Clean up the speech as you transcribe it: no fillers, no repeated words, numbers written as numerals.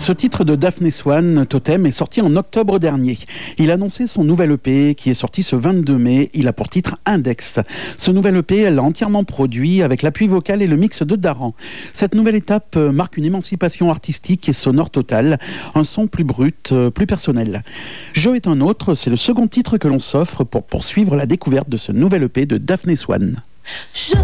Ce titre de Daphné Swan, Totem, est sorti en octobre dernier. Il a annoncé son nouvel EP qui est sorti ce 22 mai. Il a pour titre Index. Ce nouvel EP, elle l'a entièrement produit avec l'appui vocal et le mix de Daran. Cette nouvelle étape marque une émancipation artistique et sonore totale. Un son plus brut, plus personnel. Je est un autre, c'est le second titre que l'on s'offre pour poursuivre la découverte de ce nouvel EP de Daphné Swan.